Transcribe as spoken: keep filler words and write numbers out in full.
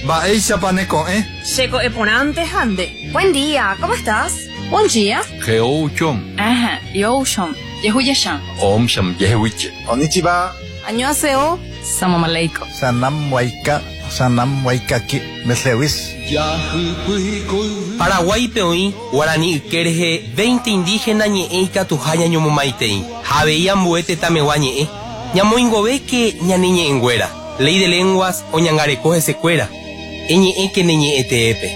Va eisa paneco, ¿eh? Seco eponante hande. Buen día, ¿cómo estás? Buen día. Geouchon. Ajá, yoshon. Yehuyashan. Om sham yehuiche. Konnichiwa. Annyeonghaseyo. Salam aleikum. Sanam waika. Sanam waikaki. Meslewis. Paraguay peoí, Guarani Ikerje, veinte indígenas ñe'eika tujaña ñomomaitei. Javeía mbuete tameguañe'e. Ñamoingobe que ñaniñe enguera. Ley de lenguas o ñangarecoje secuera. Eñe'e que neñe'e teepe.